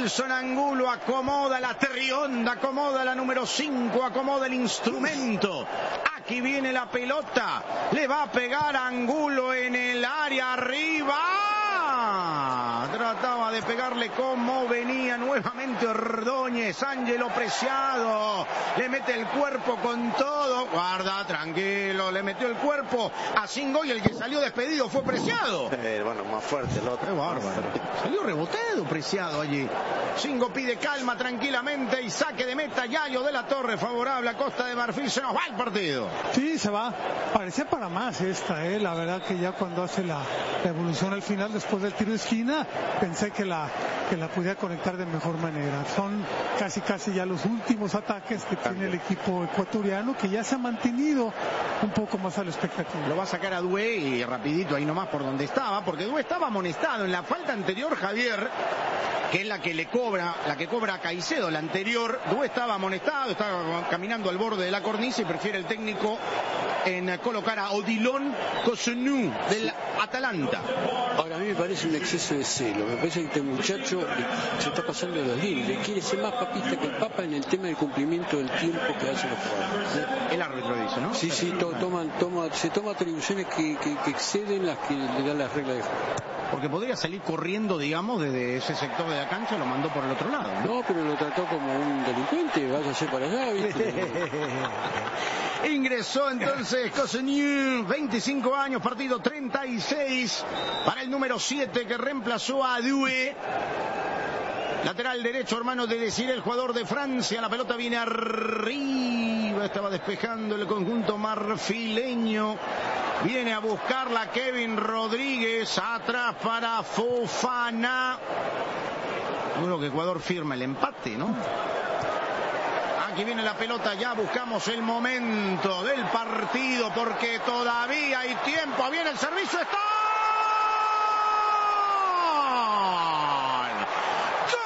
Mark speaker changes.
Speaker 1: Nelson Angulo acomoda la trionda, acomoda la número 5, acomoda el instrumento. Aquí viene la pelota, le va a pegar a Angulo en el área arriba. Trataba de pegarle como venía nuevamente Ordóñez. Ángelo Preciado le mete el cuerpo con todo. Guarda, tranquilo, le metió el cuerpo a Singo y el que salió despedido fue Preciado.
Speaker 2: Bueno, más fuerte el otro.
Speaker 1: Qué bárbaro. Salió reboteado Preciado allí. Singo pide calma tranquilamente y saque de meta. Yayo de la Torre favorable a Costa de Marfil. Se nos va el partido.
Speaker 3: Sí, se va. Parecía para más esta, la verdad que ya cuando hace la evolución al final después del tiro de esquina, pensé que la podía conectar de mejor manera. Son casi ya los últimos ataques que tiene el equipo ecuatoriano, que ya se ha mantenido un poco más a la expectativa.
Speaker 1: Lo va a sacar a Dué y rapidito ahí nomás por donde estaba, porque Dué estaba amonestado en la falta anterior, Javier, que es la que cobra a Caicedo, la anterior. Dué estaba amonestado, estaba caminando al borde de la cornisa y prefiere el técnico en colocar a Odilon Cotonou del Atalanta.
Speaker 4: Ahora, a mí me parece un exceso de celo. Me parece que este muchacho se está pasando de los límites. Quiere ser más papista que el Papa en el tema del cumplimiento del tiempo que hacen los jugadores.
Speaker 1: El árbitro dice, ¿no?
Speaker 4: Sí, se toma atribuciones que exceden las que le dan las reglas de juego.
Speaker 1: Porque podría salir corriendo, digamos, desde ese sector de la cancha, lo mandó por el otro lado, ¿no?
Speaker 4: No, pero lo trató como un delincuente, váyase para allá, ¿viste?
Speaker 1: Ingresó entonces Cotonou, 25 años, partido 36 para el número 7 que reemplazó a Dué. Lateral derecho, hermano de decir el jugador de Francia. La pelota viene arriba, estaba despejando el conjunto marfileño. Viene a buscarla Kevin Rodríguez, atrás para Fofana. Bueno, que Ecuador firma el empate, ¿no? Aquí viene la pelota, ya buscamos el momento del partido porque todavía hay tiempo. Viene el servicio, ¡está!